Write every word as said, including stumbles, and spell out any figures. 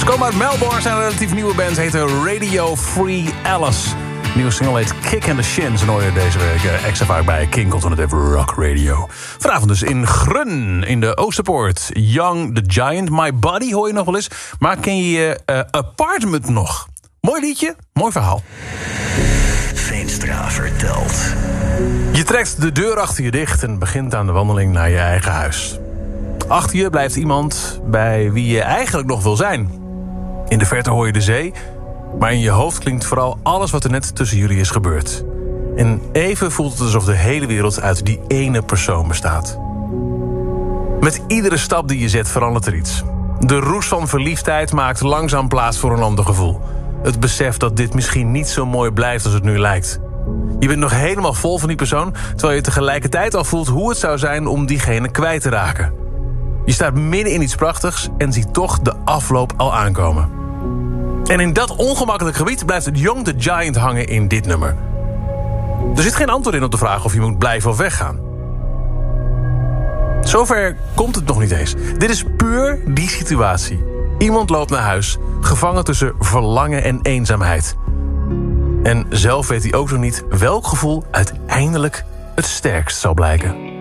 Ze komen uit Melbourne, zijn een relatief nieuwe band, heet Radio Free Alice. De nieuwe single heet Kick in the Shins en hoor je deze week uh, extra vaak bij King Alternative Rock Radio. Vanavond dus in Grun, in de Oosterpoort. Young the Giant, My Body hoor je nog wel eens. Maar ken je je uh, Apartment nog? Mooi liedje, mooi verhaal. Veenstra vertelt. Je trekt de deur achter je dicht en begint aan de wandeling naar je eigen huis. Achter je blijft iemand bij wie je eigenlijk nog wil zijn. In de verte hoor je de zee, maar in je hoofd klinkt vooral alles wat er net tussen jullie is gebeurd. En even voelt het alsof de hele wereld uit die ene persoon bestaat. Met iedere stap die je zet verandert er iets. De roes van verliefdheid maakt langzaam plaats voor een ander gevoel. Het besef dat dit misschien niet zo mooi blijft als het nu lijkt. Je bent nog helemaal vol van die persoon, terwijl je tegelijkertijd al voelt hoe het zou zijn om diegene kwijt te raken. Je staat midden in iets prachtigs en ziet toch de afloop al aankomen. En in dat ongemakkelijk gebied blijft het Young the Giant hangen in dit nummer. Er zit geen antwoord in op de vraag of je moet blijven of weggaan. Zover komt het nog niet eens. Dit is puur die situatie. Iemand loopt naar huis, gevangen tussen verlangen en eenzaamheid. En zelf weet hij ook nog niet welk gevoel uiteindelijk het sterkst zal blijken.